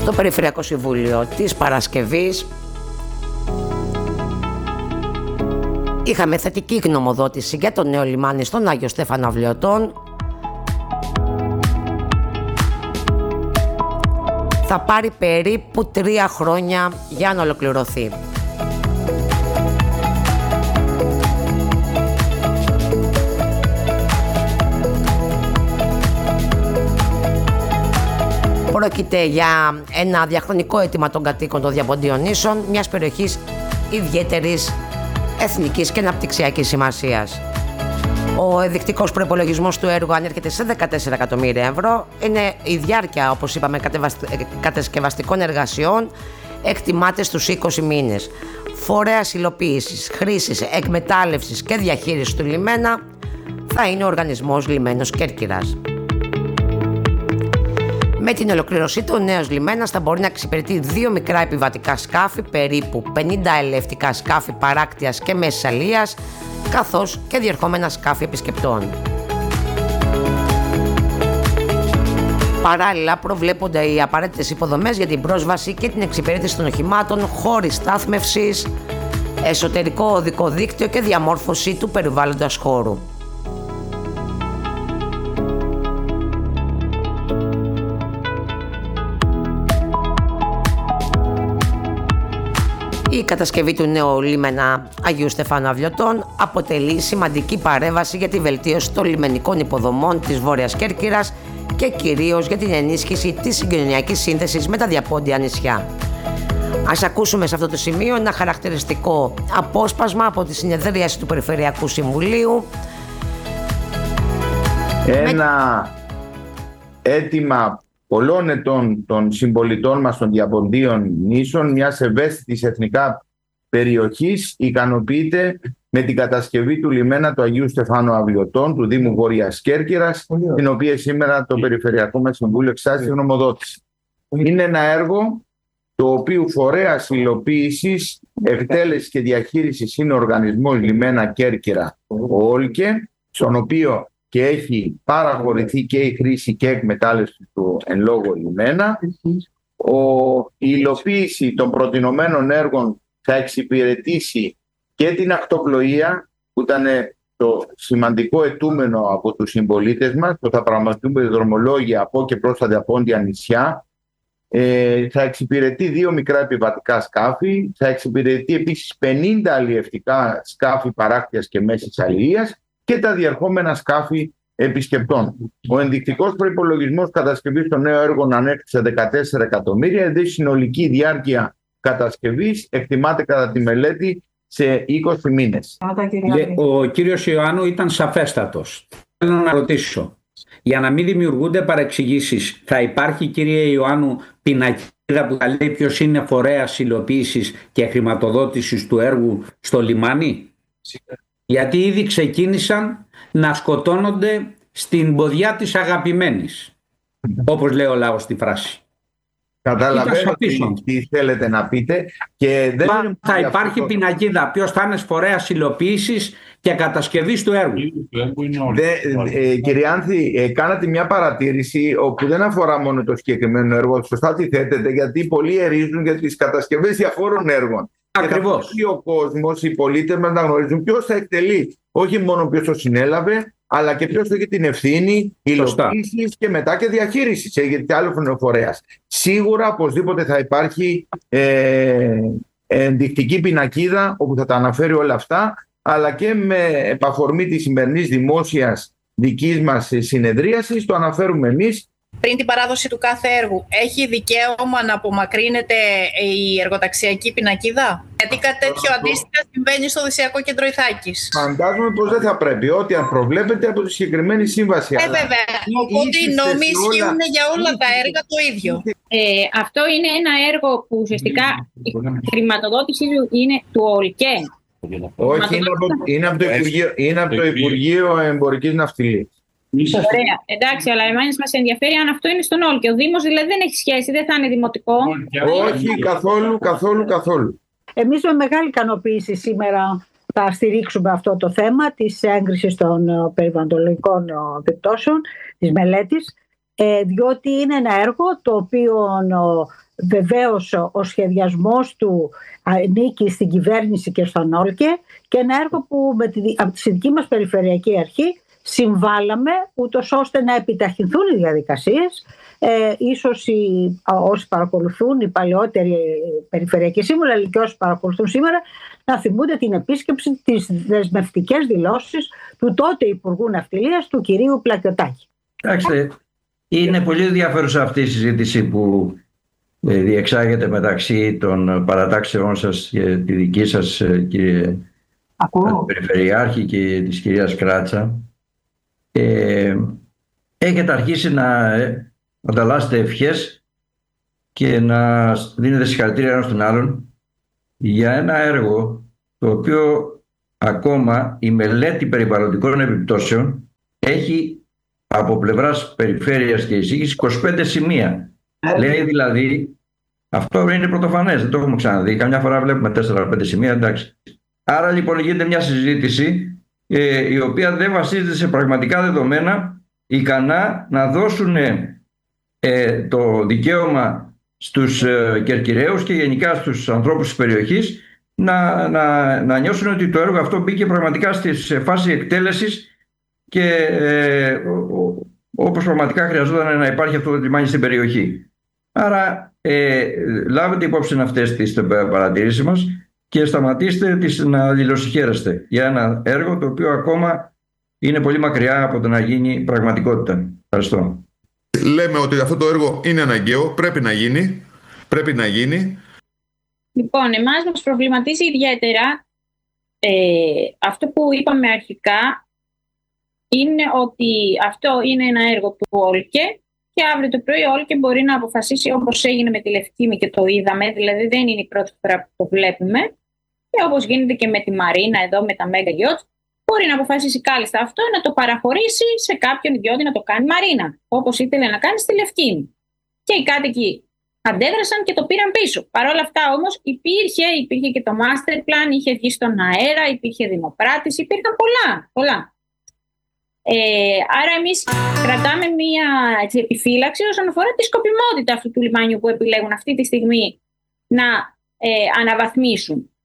Στο Περιφερειακό Συμβούλιο της Παρασκευής είχαμε θετική γνωμοδότηση για το νέο λιμάνι στον Άγιο Στέφανο Αυλωτών. Θα πάρει περίπου 3 χρόνια για να ολοκληρωθεί. Πρόκειται για ένα διαχρονικό αίτημα των κατοίκων των Διαποντίων Νήσων, μιας περιοχής ιδιαίτερης εθνικής και αναπτυξιακής σημασίας. Ο ενδεικτικός προϋπολογισμός του έργου ανέρχεται σε 14 εκατομμύρια ευρώ. Είναι η διάρκεια, όπως είπαμε, κατασκευαστικών εργασιών εκτιμάται στους 20 μήνες. Φορέας υλοποίησης, χρήσης, εκμετάλλευσης και διαχείρισης του λιμένα θα είναι ο Οργανισμός Λιμένος Κέρκυρας. Με την ολοκλήρωσή του, ο νέος λιμένας θα μπορεί να εξυπηρετεί 2 μικρά επιβατικά σκάφη, περίπου 50 ελευτικά σκάφη παράκτειας και μέσης αλίας, καθώς και διερχόμενα σκάφη επισκεπτών. Παράλληλα, προβλέπονται οι απαραίτητες υποδομές για την πρόσβαση και την εξυπηρέτηση των οχημάτων, χώροι στάθμευσης, εσωτερικό οδικό δίκτυο και διαμόρφωση του περιβάλλοντος χώρου. Η κατασκευή του νέου λίμενα Αγίου Στεφάνου Αυλωτών αποτελεί σημαντική παρέμβαση για τη βελτίωση των λιμενικών υποδομών της Βόρειας Κέρκυρας και κυρίως για την ενίσχυση της συγκοινωνιακής σύνδεσης με τα διαπόντια νησιά. Ας ακούσουμε σε αυτό το σημείο ένα χαρακτηριστικό απόσπασμα από τη συνεδρίαση του Περιφερειακού Συμβουλίου. Ένα αίτημα πολλών ετών των συμπολιτών μας των Διαποντίων Νήσων, μιας ευαίσθητης εθνικά περιοχής, ικανοποιείται με την κατασκευή του λιμένα του Αγίου Στεφάνου Αυλωτών του Δήμου Βόρειας Κέρκυρας, την οποία σήμερα το Περιφερειακό μας Συμβούλιο εξετάζει γνωμοδότηση. Είναι ένα έργο το οποίο φορέας υλοποίησης, εκτέλεσης και διαχείρισης είναι ο Οργανισμός Λιμένα Κέρκυρα, ο ΟΛΚΕ, στον οποίο και έχει παραχωρηθεί και η χρήση και εκμετάλλευση του εν λόγω λιμένα. Η υλοποίηση των προτινωμένων έργων θα εξυπηρετήσει και την ακτοπλοεία, που ήταν το σημαντικό αιτούμενο από τους συμπολίτες μας, που θα πραγματοποιούμε δρομολόγια από και προς τα διαπόντια νησιά. Θα εξυπηρετεί 2 μικρά επιβατικά σκάφη, θα εξυπηρετεί επίσης 50 αλλιευτικά σκάφη παράκτειας και μέσης αλίας και τα διερχόμενα σκάφη επισκεπτών. Ο ενδεικτικός προϋπολογισμός κατασκευής των νέων έργων ανέρχεται σε 14 εκατομμύρια, ενώ η συνολική διάρκεια κατασκευής εκτιμάται κατά τη μελέτη σε 20 μήνες. Ο κύριος Ιωάννου ήταν σαφέστατος. Θέλω να ρωτήσω, για να μην δημιουργούνται παρεξηγήσεις, θα υπάρχει, κύριε Ιωάννου, πινακίδα που θα λέει ποιος είναι φορέας υλοποίησης και χρηματοδότησης του έργου στο λιμάνι? Γιατί ήδη ξεκίνησαν να σκοτώνονται στην ποδιά της αγαπημένης, όπως λέει ο λαός στη φράση. Καταλαβαίνω τι θέλετε να πείτε. Και δεν θα υπάρχει πινακίδα ποιος θα είναι φορέας υλοποίησης και κατασκευής του έργου. Κύριε Άνθη, κάνατε μια παρατήρηση όπου δεν αφορά μόνο το συγκεκριμένο έργο. Σωστά τι θέτετε, γιατί πολλοί ερίζουν για τις κατασκευές διαφόρων έργων. Ακριβώς. Και ο κόσμος, οι πολίτες μας να γνωρίζουν ποιος θα εκτελεί, όχι μόνο ποιος το συνέλαβε, αλλά και ποιος έχει την ευθύνη υλοποίησης και μετά και διαχείρισης, γιατί άλλο φορέας. Σίγουρα οπωσδήποτε θα υπάρχει ενδεικτική πινακίδα όπου θα τα αναφέρει όλα αυτά, αλλά και με επαφορμή της σημερινής δημόσιας δικής μας συνεδρίασης το αναφέρουμε εμείς. Πριν την παράδοση του κάθε έργου, έχει δικαίωμα να απομακρύνεται η εργοταξιακή πινακίδα? Γιατί κάτι τέτοιο αντίστοιχα συμβαίνει στο Οδυσσειακό Κέντρο Ιθάκης. Φαντάζομαι πως δεν θα πρέπει, ό,τι αν προβλέπεται από τη συγκεκριμένη σύμβαση. Βέβαια. Οπότε οι νόμοι ισχύουν για όλα τα έργα το ίδιο. Αυτό είναι ένα έργο που ουσιαστικά η χρηματοδότηση είναι του ΟΛΚΕ. Όχι, είναι από το Υπουργείο Εμπορικής Ναυτιλίας. Ωραία, εντάξει, αλλά εμάς μας ενδιαφέρει αν αυτό είναι στον ΟΛΚΕ. Ο Δήμος δηλαδή δεν έχει σχέση, δεν θα είναι δημοτικό. Όχι, καθόλου. Εμείς με μεγάλη ικανοποίηση σήμερα θα στηρίξουμε αυτό το θέμα της έγκρισης των περιβαλλοντολογικών επιπτώσεων, της μελέτης, διότι είναι ένα έργο το οποίο βεβαίως ο σχεδιασμός του ανήκει στην κυβέρνηση και στον Όλκε, και ένα έργο που από τη δική μας Περιφερειακή Αρχή συμβάλαμε ούτως ώστε να επιταχυνθούν οι διαδικασίες. Ίσως όσοι παρακολουθούν, οι παλαιότεροι περιφερειακοί σύμβουλοι, αλλά και όσοι παρακολουθούν σήμερα, να θυμούνται την επίσκεψη, τις δεσμευτικές δηλώσεις του τότε Υπουργού Ναυτιλίας, του κυρίου Πλακιωτάκη. Κοιτάξτε, είναι πολύ ενδιαφέρουσα αυτή η συζήτηση που διεξάγεται μεταξύ των παρατάξεών σας και τη δική σας, κύριε Περιφερειάρχη, και της κυρίας Κράτσα. Έχετε αρχίσει να ανταλλάσσετε ευχές και να δίνετε συγχαρητήρια ένας τον άλλον για ένα έργο το οποίο ακόμα η μελέτη περιβαλλοντικών επιπτώσεων έχει από πλευράς περιφέρειας και εισήγηση 25 σημεία. Λέει δηλαδή, αυτό είναι πρωτοφανές, δεν το έχουμε ξαναδεί. Καμιά φορά βλέπουμε 4-5 σημεία, εντάξει. Άρα λοιπόν γίνεται μια συζήτηση η οποία δεν βασίζεται σε πραγματικά δεδομένα ικανά να δώσουν το δικαίωμα στους Κερκυραίους και γενικά στους ανθρώπους της περιοχής να νιώσουν ότι το έργο αυτό μπήκε πραγματικά στη φάση εκτέλεσης και όπως πραγματικά χρειαζόταν να υπάρχει αυτό το λιμάνι στην περιοχή. Άρα λάβετε υπόψη αυτές τις παρατηρήσεις μας και σταματήστε να δηλωσυχαίρεστε για ένα έργο το οποίο ακόμα είναι πολύ μακριά από το να γίνει πραγματικότητα. Ευχαριστώ. Λέμε ότι αυτό το έργο είναι αναγκαίο, πρέπει να γίνει. Λοιπόν, εμάς μας προβληματίζει ιδιαίτερα αυτό που είπαμε αρχικά, είναι ότι αυτό είναι ένα έργο του Όλκε και αύριο το πρωί ο Όλκε μπορεί να αποφασίσει, όπως έγινε με τη Λευκήμη και το είδαμε, δηλαδή δεν είναι η πρώτη φορά που το βλέπουμε, και όπως γίνεται και με τη Μαρίνα εδώ με τα Mega Yachts, μπορεί να αποφασίσει κάλλιστα αυτό να το παραχωρήσει σε κάποιον ιδιώτη να το κάνει Μαρίνα, όπως ήθελε να κάνει στη Λευκήμη. Και οι κάτοικοι αντέδρασαν και το πήραν πίσω. Παρ' όλα αυτά όμως υπήρχε και το master plan, είχε βγει στον αέρα, υπήρχε δημοπράτηση, υπήρχαν πολλά. Άρα εμείς κρατάμε μία επιφύλαξη όσον αφορά τη σκοπιμότητα αυτού του λιμάνιου που επιλέγουν αυτή τη στιγμή να αναβαθμίσουν.